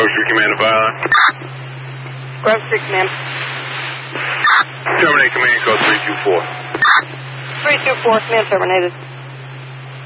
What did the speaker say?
Street Command of Island. Grove Street Command. Terminate command code 324. 324, command terminated.